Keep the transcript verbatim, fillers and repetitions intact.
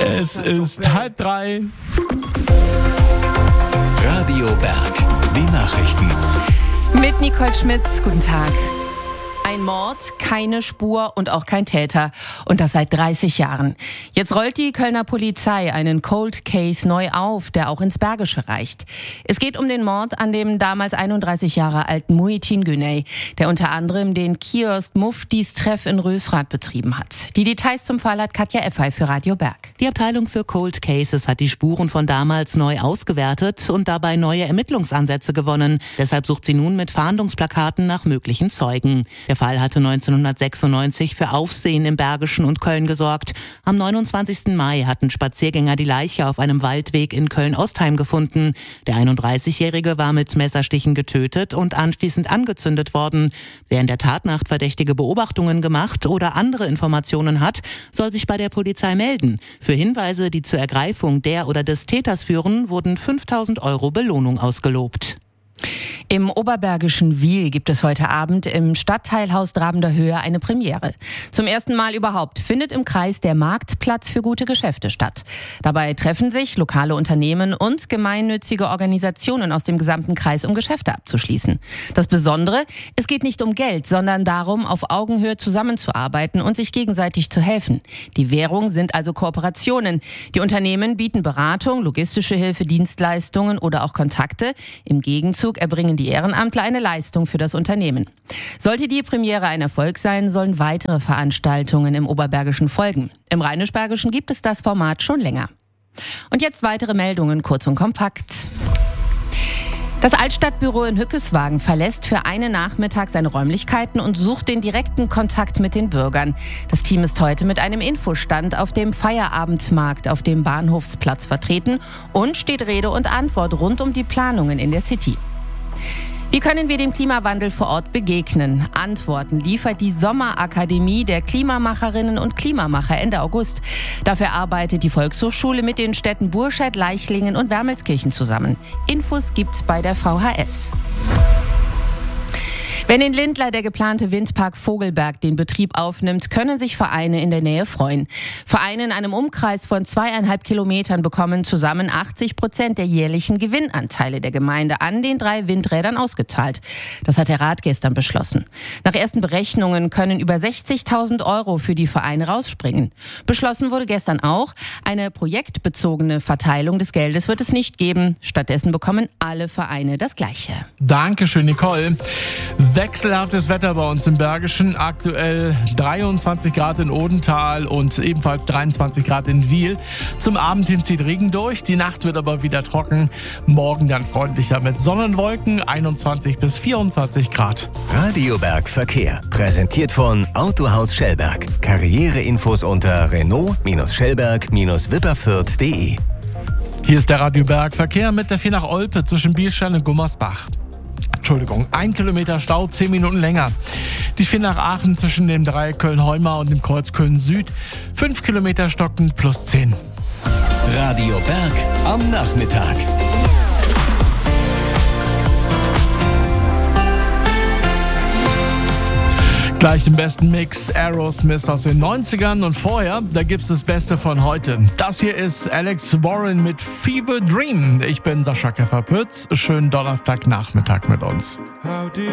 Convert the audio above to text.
Es ist halb drei. Radio Berg, die Nachrichten. Mit Nicole Schmitz, guten Tag. Ein Mord, keine Spur und auch kein Täter. Und das seit dreißig Jahren. Jetzt rollt die Kölner Polizei einen Cold Case neu auf, der auch ins Bergische reicht. Es geht um den Mord an dem damals einunddreißig Jahre alten Muhittin Güney, der unter anderem den Kiosk Muftis Treff in Rösrath betrieben hat. Die Details zum Fall hat Katja Effay für Radio Berg. Die Abteilung für Cold Cases hat die Spuren von damals neu ausgewertet und dabei neue Ermittlungsansätze gewonnen. Deshalb sucht sie nun mit Fahndungsplakaten nach möglichen Zeugen. Der Fall hatte neunzehnhundertsechsundneunzig für Aufsehen im Bergischen und Köln gesorgt. Am neunundzwanzigsten Mai hatten Spaziergänger die Leiche auf einem Waldweg in Köln-Ostheim gefunden. Der einunddreißigjährige war mit Messerstichen getötet und anschließend angezündet worden. Wer in der Tatnacht verdächtige Beobachtungen gemacht oder andere Informationen hat, soll sich bei der Polizei melden. Für Hinweise, die zur Ergreifung der oder des Täters führen, wurden fünftausend Euro Belohnung ausgelobt. Im oberbergischen Wil gibt es heute Abend im Stadtteilhaus Drabender Höhe eine Premiere. Zum ersten Mal überhaupt findet im Kreis der Marktplatz für gute Geschäfte statt. Dabei treffen sich lokale Unternehmen und gemeinnützige Organisationen aus dem gesamten Kreis, um Geschäfte abzuschließen. Das Besondere, es geht nicht um Geld, sondern darum, auf Augenhöhe zusammenzuarbeiten und sich gegenseitig zu helfen. Die Währung sind also Kooperationen. Die Unternehmen bieten Beratung, logistische Hilfe, Dienstleistungen oder auch Kontakte. Im Gegenzug erbringen die Ehrenamtler eine Leistung für das Unternehmen. Sollte die Premiere ein Erfolg sein, sollen weitere Veranstaltungen im Oberbergischen folgen. Im Rheinisch-Bergischen gibt es das Format schon länger. Und jetzt weitere Meldungen, kurz und kompakt. Das Altstadtbüro in Hückeswagen verlässt für einen Nachmittag seine Räumlichkeiten und sucht den direkten Kontakt mit den Bürgern. Das Team ist heute mit einem Infostand auf dem Feierabendmarkt auf dem Bahnhofsplatz vertreten und steht Rede und Antwort rund um die Planungen in der City. Wie können wir dem Klimawandel vor Ort begegnen? Antworten liefert die Sommerakademie der Klimamacherinnen und Klimamacher Ende August. Dafür arbeitet die Volkshochschule mit den Städten Burscheid, Leichlingen und Wermelskirchen zusammen. Infos gibt's bei der V H S. Wenn in Lindlar der geplante Windpark Vogelberg den Betrieb aufnimmt, können sich Vereine in der Nähe freuen. Vereine in einem Umkreis von zweieinhalb Kilometern bekommen zusammen achtzig Prozent der jährlichen Gewinnanteile der Gemeinde an den drei Windrädern ausgezahlt. Das hat der Rat gestern beschlossen. Nach ersten Berechnungen können über sechzigtausend Euro für die Vereine rausspringen. Beschlossen wurde gestern auch, eine projektbezogene Verteilung des Geldes wird es nicht geben. Stattdessen bekommen alle Vereine das Gleiche. Dankeschön, Nicole. Wechselhaftes Wetter bei uns im Bergischen. Aktuell dreiundzwanzig Grad in Odenthal und ebenfalls dreiundzwanzig Grad in Wil. Zum Abend hin zieht Regen durch. Die Nacht wird aber wieder trocken. Morgen dann freundlicher mit Sonnenwolken. einundzwanzig bis vierundzwanzig Grad. Radio Berg Verkehr. Präsentiert von Autohaus Schellberg. Karriereinfos unter Renault-Schellberg-Wipperfürth punkt de. Hier ist der Radio Berg Verkehr mit der vier nach Olpe zwischen Bielstein und Gummersbach. Entschuldigung, ein Kilometer Stau, zehn Minuten länger. Die vier nach Aachen zwischen dem Dreieck Köln-Heumar und dem Kreuz Köln-Süd, fünf Kilometer stocken plus zehn. Radio Berg am Nachmittag. Gleich den besten Mix Aerosmith aus den neunzigern und vorher, da gibt's das Beste von heute. Das hier ist Alex Warren mit Fever Dream. Ich bin Sascha Keffer-Pütz. Schönen Donnerstagnachmittag mit uns.